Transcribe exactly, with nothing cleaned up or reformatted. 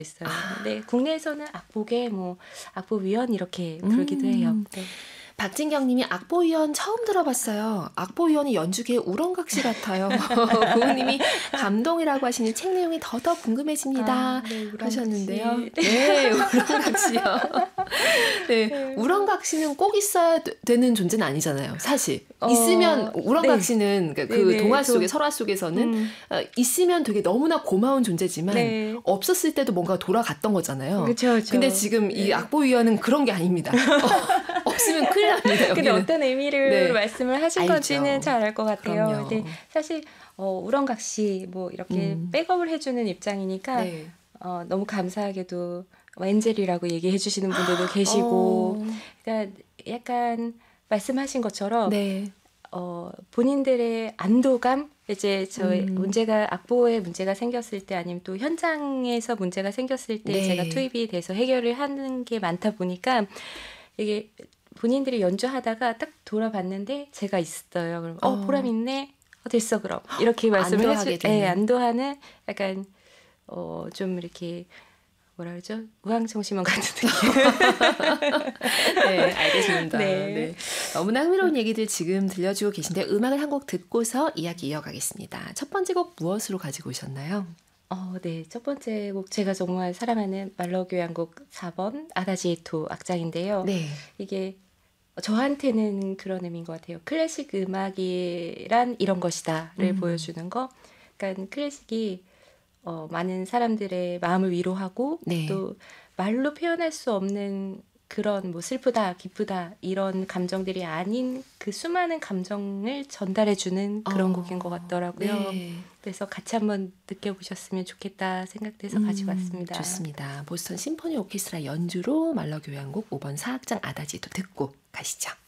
있어요. 네, 국내에서는 악보계, 뭐 악보위원 이렇게 부르기도 음. 해요. 네. 박진경님이 악보위원 처음 들어봤어요. 악보위원이 연주계의 우렁각시 같아요. 부모님이 감동이라고 하시니 책 내용이 더더 궁금해집니다. 아, 네, 하셨는데요. 네, 네 우렁각시요. 네, 네, 우렁각시는 꼭 있어야 되는 존재는 아니잖아요. 사실 어, 있으면 우렁각시는 네. 그 네, 동화 속에 저, 설화 속에서는 음. 어, 있으면 되게 너무나 고마운 존재지만 네. 없었을 때도 뭔가 돌아갔던 거잖아요. 그쵸, 그쵸. 근데 지금 네. 이 악보위원은 그런 게 아닙니다. 어, 없으면 큰일 납니다. 여기는. 근데 어떤 의미를 네. 말씀을 하신 알죠. 건지는 잘 알 것 같아요. 근데 사실 어, 우렁각시 뭐 이렇게 음. 백업을 해주는 입장이니까 네. 어, 너무 감사하게도 엔젤이라고 얘기해 주시는 분들도 계시고 어. 그러니까 약간 말씀하신 것처럼 네. 어, 본인들의 안도감 이제 저희 음. 문제가 악보에 문제가 생겼을 때 아니면 또 현장에서 문제가 생겼을 때 네. 제가 투입이 돼서 해결을 하는 게 많다 보니까 이게 본인들이 연주하다가 딱 돌아봤는데 제가 있어요. 그럼 어, 어 보람 있네. 어, 됐어 그럼 이렇게 말씀을 해주, 네, 안도하는 약간 어, 좀 이렇게 뭐라 그러죠? 우황청심원 같은 느낌. 네, 알겠습니다. 네. 네. 너무나 흥미로운 얘기들 지금 들려주고 계신데 음악을 한 곡 듣고서 이야기 이어가겠습니다. 첫 번째 곡 무엇으로 가지고 오셨나요? 어, 네. 첫 번째 곡 제가 정말 사랑하는 말러 교향곡 사 번 아다지에토 악장인데요. 네. 이게 저한테는 그런 의미인 것 같아요. 클래식 음악이란 이런 것이다를 음. 보여주는 거. 그러니까 클래식이 어, 많은 사람들의 마음을 위로하고 네. 또 말로 표현할 수 없는 그런 뭐 슬프다, 기쁘다 이런 감정들이 아닌 그 수많은 감정을 전달해주는 그런 어, 곡인 것 같더라고요. 네. 그래서 같이 한번 느껴보셨으면 좋겠다 생각돼서 음, 가지고 왔습니다. 좋습니다. 보스턴 심포니 오케스트라 연주로 말러 교향곡 오 번 사악장 아다지에토 듣고 가시죠.